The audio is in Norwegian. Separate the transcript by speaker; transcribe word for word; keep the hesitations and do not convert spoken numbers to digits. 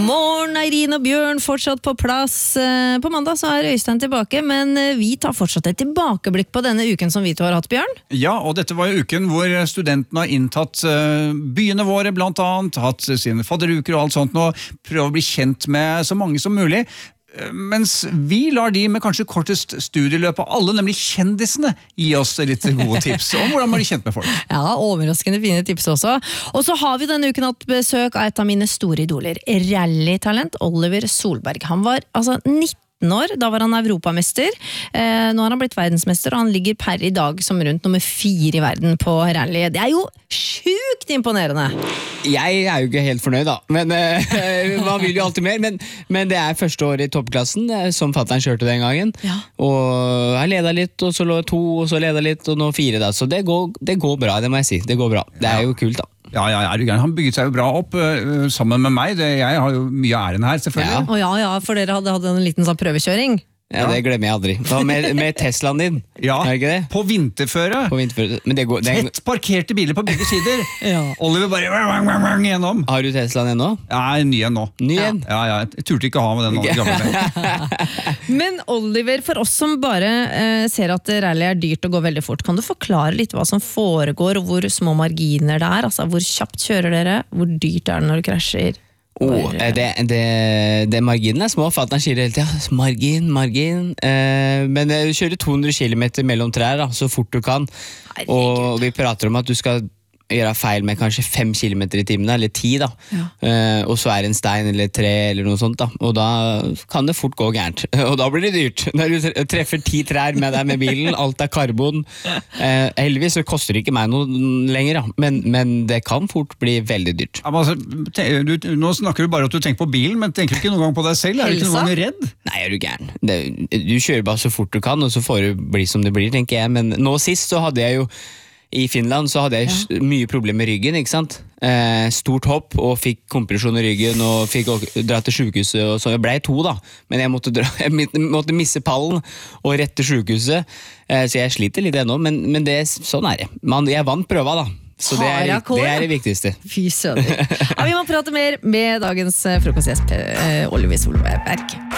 Speaker 1: morgen, Eirin og Bjørn fortsatt på plass. På mandag så er Øystein tilbake, men vi tar fortsatt et tilbakeblikk på denne uken som vi to har hatt, Bjørn.
Speaker 2: Ja, og dette var jo uken hvor studentene har inntatt byene våre blant annet, hatt sine fadderuker og alt sånt nå, prøver å bli kjent med så mange som mulig. Mens vi lar de med kanskje kortest studieløp av alle, nemlig kjendisene, gi oss litt gode tips om hvordan man blir kjent med folk.
Speaker 1: Ja, overraskende fine tips også. Og så har vi denne uken hatt besøk av et av mine store idoler, rallytalent Oliver Solberg. Han var altså nitten år, da var han europamester. Eh, nå har han blitt verdensmester, og han ligger per i dag som rundt nummer fire i verden på rally. Det er jo sjukt imponerende!
Speaker 3: Jeg er jo ikke helt fornøyd da, men uh, man vil jo alltid mer, men, men det er første år i toppklassen, som fatteren kjørte den gangen,
Speaker 1: ja.
Speaker 3: Og jeg ledet litt, og så lå to, og så ledet litt, og nå fire da, så det går, det går bra, det må jeg si, det går bra. Det er jo kult da.
Speaker 2: Ja, ja, ja, han bygget seg jo bra opp uh, sammen med meg. Det, jeg har jo mye æren her, selvfølgelig.
Speaker 1: Ja. Oh, ja, ja, for dere hadde, hadde en liten sånn prøvekjøring.
Speaker 3: Ja, det glemmer jeg aldri. Da med, med Teslaen din,
Speaker 2: ja,
Speaker 3: er det ikke det?
Speaker 2: På vinterføre.
Speaker 3: På vinterføre. Men det går, det...
Speaker 2: Tett parkerte biler på begge sider.
Speaker 1: Ja.
Speaker 2: Oliver bare wang, wang, wang, gjennom.
Speaker 3: Har du Teslaen ennå?
Speaker 2: Ja, ny en nå.
Speaker 3: Ny en?
Speaker 2: Ja, ja, jeg turte ikke å ha med den nå.
Speaker 3: Okay.
Speaker 1: Men Oliver, for oss som bare eh, ser at rally er dyrt og går veldig fort, kan du forklare litt hva som foregår, og hvor små marginer det er? Altså, hvor kjapt kjører dere? Hvor dyrt er det når du krasjer?
Speaker 3: Oh, det, det, det marginen er små, for at han sier hele tiden, margin, margin, eh, men du kjører to hundre kilometer mellom trær da, så fort du kan,
Speaker 1: Herregud.
Speaker 3: Og vi prater om at du skal gjøre feil med kanskje fem kilometer i timen, eller ti da, ja. eh, og så er det en stein eller tre eller noe sånt da, og da kan det fort gå gærent, og da blir det dyrt, når du treffer ti trær med deg med bilen, alt er karbon, eh, heldigvis så koster det ikke meg noe lenger da, men, men det kan fort bli veldig dyrt.
Speaker 2: Ja, altså, du, nå snakker du bare at du tenker på bilen, men tenker du ikke noen gang på deg selv? Er du ikke noen gang redd?
Speaker 3: Nei, er du gæren? Det, du kjører bare så fort du kan, og så får det bli som det blir, tenker jeg, men nå sist så hadde jeg jo i Finland så hadde jeg ja. mye problemer med ryggen, ikke sant? Eh, stort hopp, og fikk kompresjon i ryggen, og fikk dra til sykehuset, og så jeg ble to da, men jeg måtte, dra, jeg måtte misse pallen og rette sykehuset, eh, så jeg sliter litt ennå, men, men det, sånn er det. Man, jeg vant prøva da, så det er, det er det viktigste.
Speaker 1: Fy sønner. Ja, vi må prate mer med dagens frokostgjest, Oliver Solberg.